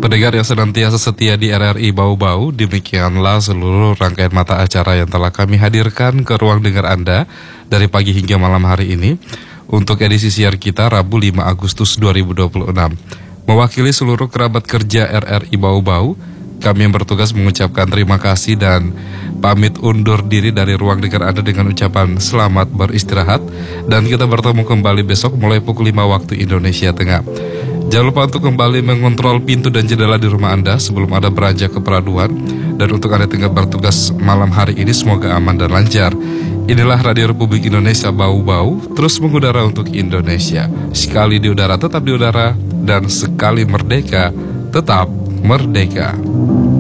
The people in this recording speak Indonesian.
Pendengar yang senantiasa setia di RRI Bau-Bau, demikianlah seluruh rangkaian mata acara yang telah kami hadirkan ke ruang dengar Anda dari pagi hingga malam hari ini untuk edisi siar kita Rabu 5 Agustus 2026. Mewakili seluruh kerabat kerja RRI Bau-Bau, kami yang bertugas mengucapkan terima kasih dan pamit undur diri dari ruang dengar Anda dengan ucapan selamat beristirahat, dan kita bertemu kembali besok mulai pukul 5 waktu Indonesia Tengah. Jangan lupa untuk kembali mengontrol pintu dan jendela di rumah Anda sebelum Anda beranjak ke peraduan. Dan untuk Anda tengah bertugas malam hari ini, semoga aman dan lancar. Inilah Radio Republik Indonesia Bau-Bau, terus mengudara untuk Indonesia. Sekali di udara tetap di udara, dan sekali merdeka tetap merdeka.